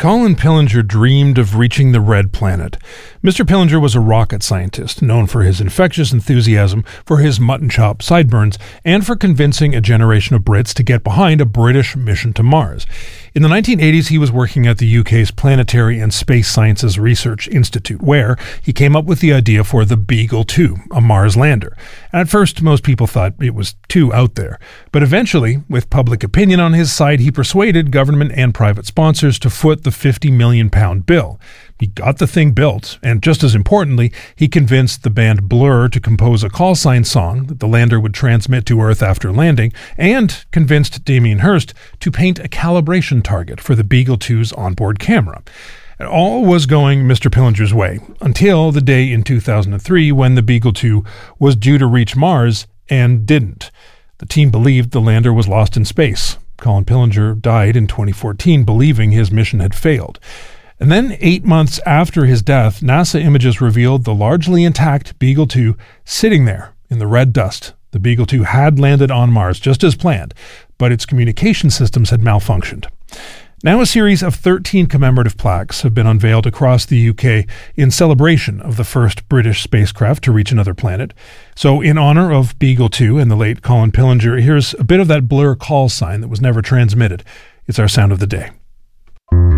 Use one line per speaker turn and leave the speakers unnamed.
Colin Pillinger dreamed of reaching the Red Planet. Mr. Pillinger was a rocket scientist, known for his infectious enthusiasm, for his mutton chop sideburns, and for convincing a generation of Brits to get behind a British mission to Mars. In the 1980s, he was working at the UK's Planetary and Space Sciences Research Institute, where he came up with the idea for the Beagle 2, a Mars lander. And at first, most people thought it was too out there. But eventually, with public opinion on his side, he persuaded government and private sponsors to foot the £50 million bill. He got the thing built, and just as importantly, he convinced the band Blur to compose a call sign song that the lander would transmit to Earth after landing, and convinced Damien Hirst to paint a calibration target for the Beagle 2's onboard camera. And all was going Mr. Pillinger's way, until the day in 2003 when the Beagle 2 was due to reach Mars and didn't. The team believed the lander was lost in space. Colin Pillinger died in 2014, believing his mission had failed. And then 8 months after his death, NASA images revealed the largely intact Beagle 2 sitting there in the red dust. The Beagle 2 had landed on Mars just as planned, but its communication systems had malfunctioned. Now a series of 13 commemorative plaques have been unveiled across the UK in celebration of the first British spacecraft to reach another planet. So in honor of Beagle 2 and the late Colin Pillinger, here's a bit of that Blur call sign that was never transmitted. It's our sound of the day.